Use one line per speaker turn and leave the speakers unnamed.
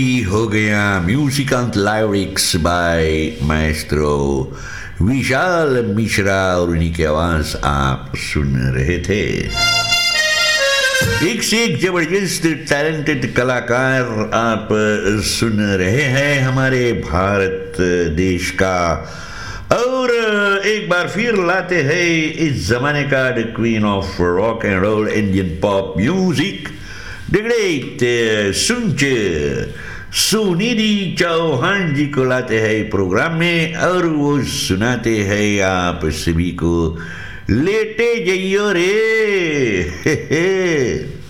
हो गया musical lyrics by Maestro Vishal Mishra और उन्हीं की आवाज आप सुन रहे थे। एक से एक जबरदस्त टैलेंटेड कलाकार आप सुन रहे हैं हमारे भारत देश का। और एक बार फिर लाते हैं इस जमाने का the queen of rock and role Indian pop music, the great Sunidhi Chauhan जी को लाते हैं प्रोग्राम में और वो सुनाते हैं आप सभी को लेटे जइयो रे।